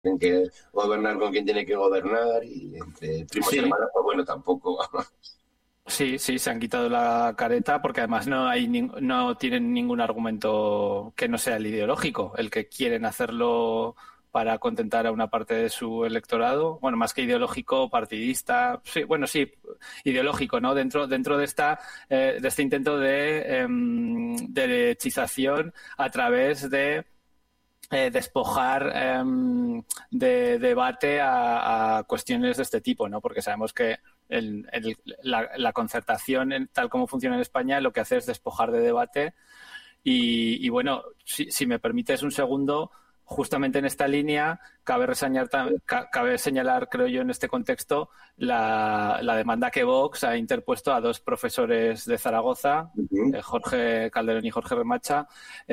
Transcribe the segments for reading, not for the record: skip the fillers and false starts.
tienen que gobernar con quien tiene que gobernar y entre primos y Sí, hermanos, pues bueno, tampoco. sí, sí, se han quitado la careta porque además no tienen ningún argumento que no sea el ideológico, el que quieren hacerlo para contentar a una parte de su electorado. Bueno, más que ideológico, partidista. Sí, bueno, sí, ideológico, ¿no? Dentro de este intento de derechización a través de despojar de debate a cuestiones de este tipo, ¿no? Porque sabemos que la concertación, tal como funciona en España, lo que hace es despojar de debate. Y bueno, si me permites un segundo, justamente en esta línea cabe señalar, creo yo, en este contexto, la demanda que Vox ha interpuesto a dos profesores de Zaragoza, Ujú. Jorge Calderón y Jorge Remacha,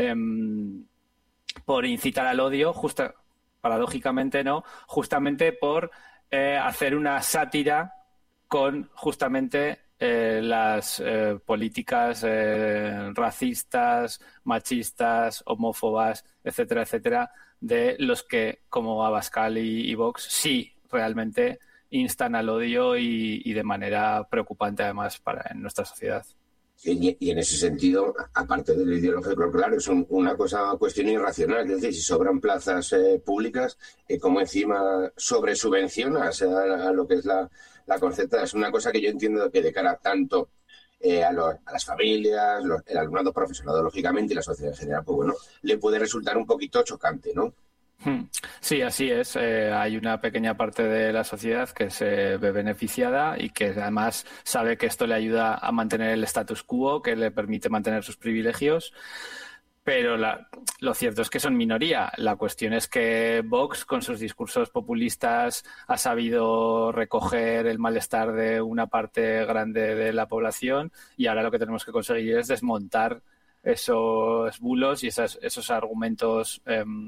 por incitar al odio, paradójicamente, ¿no? Justamente por hacer una sátira con justamente las políticas racistas, machistas, homófobas, etcétera, etcétera, de los que, como Abascal y Vox, sí realmente instan al odio y de manera preocupante además en nuestra sociedad. Y en ese sentido, aparte del ideológico, claro, es una cuestión irracional. Es decir, si sobran plazas públicas, como encima sobresubvencionas a lo que es la concertada, es una cosa que yo entiendo que de cara tanto a las familias, el alumnado, profesorado, lógicamente, y la sociedad en general, pues bueno, le puede resultar un poquito chocante, ¿no? Sí, así es. Hay una pequeña parte de la sociedad que se ve beneficiada y que además sabe que esto le ayuda a mantener el status quo, que le permite mantener sus privilegios. Pero lo cierto es que son minoría. La cuestión es que Vox, con sus discursos populistas, ha sabido recoger el malestar de una parte grande de la población y ahora lo que tenemos que conseguir es desmontar esos bulos y esos argumentos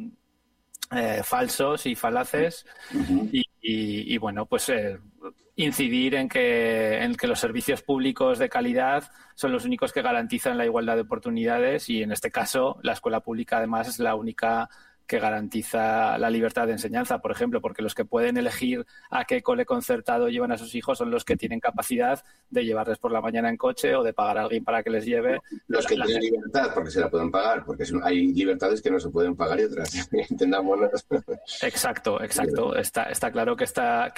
falsos y falaces Ujú. bueno, pues incidir en que los servicios públicos de calidad son los únicos que garantizan la igualdad de oportunidades y en este caso la escuela pública además es la única que garantiza la libertad de enseñanza, por ejemplo, porque los que pueden elegir a qué cole concertado llevan a sus hijos son los que tienen capacidad de llevarles por la mañana en coche o de pagar a alguien para que les lleve. Los que La tienen gente. libertad, porque se la pueden pagar, porque hay libertades que no se pueden pagar y otras, entendámonos. Exacto, exacto. Está claro que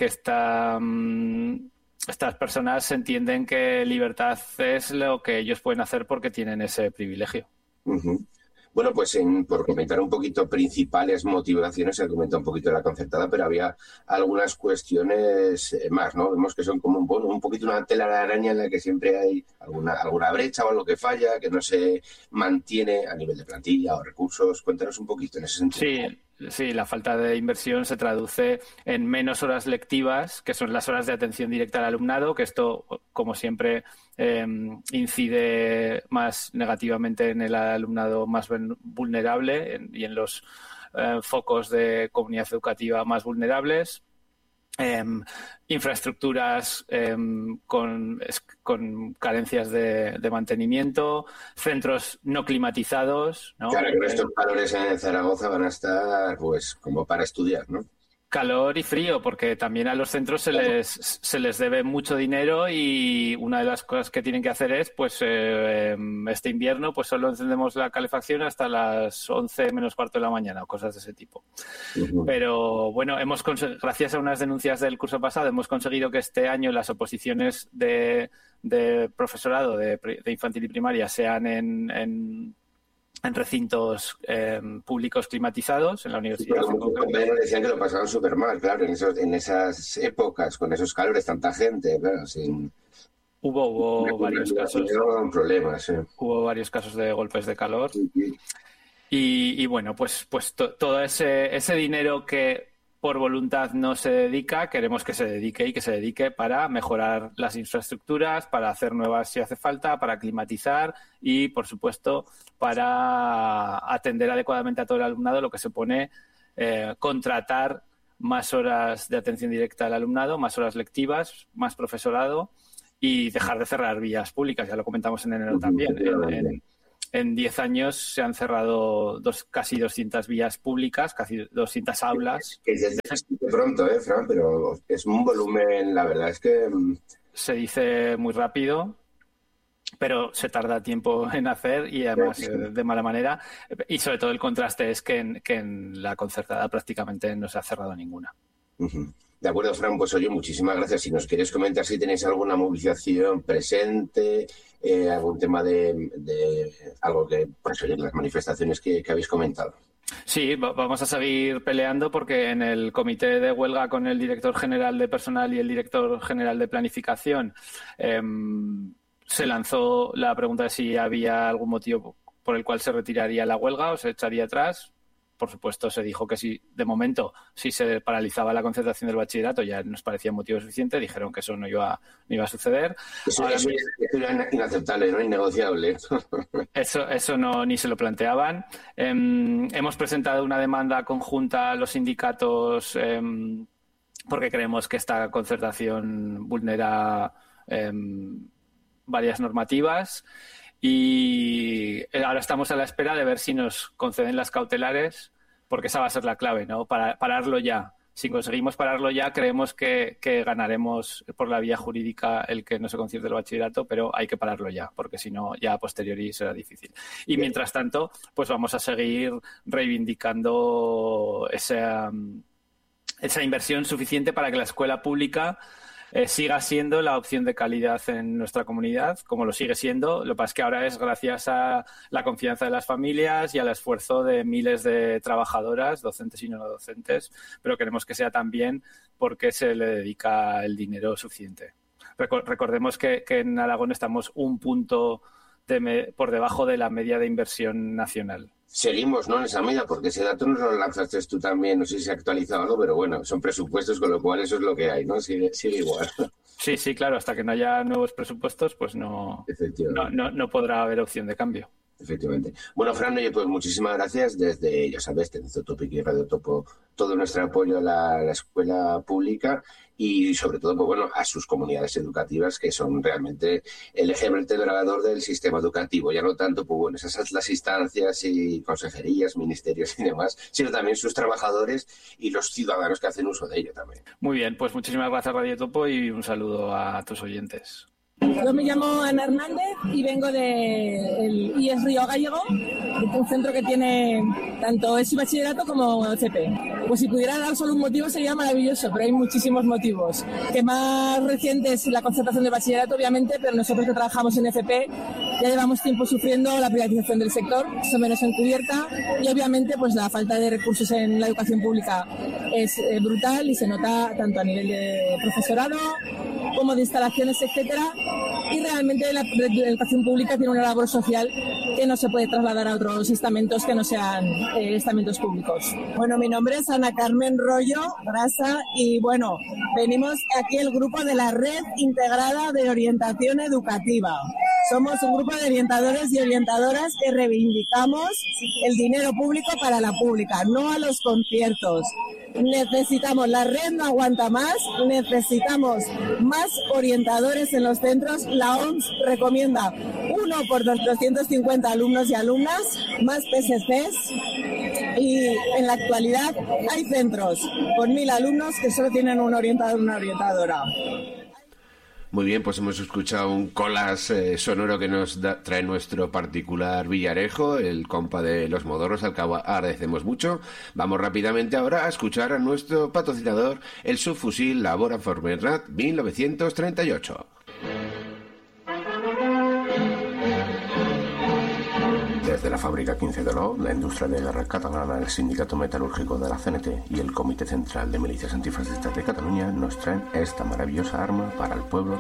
estas personas entienden que libertad es lo que ellos pueden hacer porque tienen ese privilegio. Ujú. Bueno, pues por comentar un poquito principales motivaciones, se ha comentado un poquito de la concertada, pero había algunas cuestiones más, ¿no? Vemos que son como un poquito una tela de araña en la que siempre hay alguna brecha o algo que falla, que no se mantiene a nivel de plantilla o recursos. Cuéntanos un poquito en ese sentido. Sí, sí, la falta de inversión se traduce en menos horas lectivas, que son las horas de atención directa al alumnado, que esto, como siempre, incide más negativamente en el alumnado más vulnerable y en los focos de comunidad educativa más vulnerables. eh, Infraestructuras con carencias de mantenimiento, centros no climatizados, Claro, ¿no? que estos valores en Zaragoza van a estar, pues, como para estudiar, ¿no? Calor y frío, porque también a los centros se les debe mucho dinero y una de las cosas que tienen que hacer es, pues, este invierno, pues solo encendemos la calefacción hasta las 11 menos cuarto de la mañana o cosas de ese tipo. Ujú. Pero bueno, gracias a unas denuncias del curso pasado, hemos conseguido que este año las oposiciones de profesorado de infantil y primaria sean en recintos públicos climatizados, en la Sí, porque universidad en muchos concreto. compañeros decían que lo pasaban súper mal, claro, en esas épocas, con esos calores, tanta gente, claro, sin Hubo una varios casos, iluminación, problemas. hubo varios casos de golpes de calor Sí, sí. y bueno, pues todo ese dinero que por voluntad no se dedica, queremos que se dedique y que se dedique para mejorar las infraestructuras, para hacer nuevas si hace falta, para climatizar y, por supuesto, para atender adecuadamente a todo el alumnado, lo que se pone contratar más horas de atención directa al alumnado, más horas lectivas, más profesorado y dejar de cerrar vías públicas. Ya lo comentamos en enero también. Efectivamente. en 10 años se han cerrado casi 200 vías públicas, casi 200 aulas. Que es de pronto, Fran, pero es un volumen, la verdad es que... Se dice muy rápido, pero se tarda tiempo en hacer y además de mala manera. Y sobre todo el contraste es que en la concertada prácticamente no se ha cerrado ninguna. Uh-huh. De acuerdo, Fran, pues oye, muchísimas gracias. Si nos quieres comentar si tenéis alguna movilización presente, algún tema de algo que, pues oye, las manifestaciones que habéis comentado. Sí, vamos a seguir peleando porque en el comité de huelga con el director general de personal y el director general de planificación se lanzó la pregunta de si había algún motivo por el cual se retiraría la huelga o se echaría atrás. Por supuesto, se dijo que sí, de momento, si se paralizaba la concertación del bachillerato ya nos parecía motivo suficiente. Dijeron que eso no iba a suceder. Eso era inaceptable, ¿no? Innegociable. Eso no, ni se lo planteaban. Hemos presentado una demanda conjunta a los sindicatos porque creemos que esta concertación vulnera varias normativas. Y ahora estamos a la espera de ver si nos conceden las cautelares, porque esa va a ser la clave, ¿no? Pararlo ya. Si conseguimos pararlo ya, creemos que ganaremos por la vía jurídica el que no se concierte el bachillerato, pero hay que pararlo ya, porque si no, ya a posteriori será difícil. Y mientras tanto, pues vamos a seguir reivindicando esa inversión suficiente para que la escuela pública siga siendo la opción de calidad en nuestra comunidad, como lo sigue siendo. Lo que pasa es que ahora es gracias a la confianza de las familias y al esfuerzo de miles de trabajadoras, docentes y no docentes, pero queremos que sea también porque se le dedica el dinero suficiente. Recordemos que en Aragón estamos un punto por debajo de la media de inversión nacional. Seguimos, ¿no?, en esa medida, porque ese dato nos lo lanzaste tú también, no sé si se ha actualizado algo, pero bueno, son presupuestos, con lo cual eso es lo que hay, ¿no? Sigue igual. Sí, claro, hasta que no haya nuevos presupuestos, pues no podrá haber opción de cambio. Efectivamente. Bueno, Fran, oye, pues muchísimas gracias desde, ya sabes, desde Zotopic y Radio Topo, todo nuestro apoyo a la escuela pública y sobre todo, pues bueno, a sus comunidades educativas que son realmente el eje vertebrador del sistema educativo, ya no tanto, pues bueno, esas las instancias y consejerías, ministerios y demás, sino también sus trabajadores y los ciudadanos que hacen uso de ello también. Muy bien, pues muchísimas gracias Radio Topo y un saludo a tus oyentes. Yo me llamo Ana Hernández y vengo del IES Río Gallego, un centro que tiene tanto ESI bachillerato como FP. Pues si pudiera dar solo un motivo sería maravilloso, pero hay muchísimos motivos. Que más reciente es la concertación de bachillerato, obviamente, pero nosotros que trabajamos en FP ya llevamos tiempo sufriendo la privatización del sector, más o menos encubierta, y obviamente pues la falta de recursos en la educación pública es brutal y se nota tanto a nivel de profesorado como de instalaciones, etcétera, y realmente la educación pública tiene una labor social que no se puede trasladar a otros estamentos que no sean estamentos públicos. Bueno, mi nombre es Ana Carmen Rollo Grasa y bueno, venimos aquí el grupo de la Red Integrada de Orientación Educativa. Somos un grupo de orientadores y orientadoras que reivindicamos el dinero público para la pública, no a los conciertos. Necesitamos, la red no aguanta más, necesitamos más orientadores en los centros. La OMS recomienda 1 por 250 alumnos y alumnas, más PSCs, y en la actualidad hay centros con 1000 alumnos que solo tienen un orientador o una orientadora. Muy bien, pues hemos escuchado un collage sonoro que nos trae nuestro particular Villarejo, el compa de Los Modorros, al que agradecemos mucho. Vamos rápidamente ahora a escuchar a nuestro patrocinador, el subfusil Labora Formenrat 1938. Desde la fábrica 15 de Olot, la industria de guerra catalana, el Sindicato Metalúrgico de la CNT y el Comité Central de Milicias Antifascistas de Cataluña nos traen esta maravillosa arma para el pueblo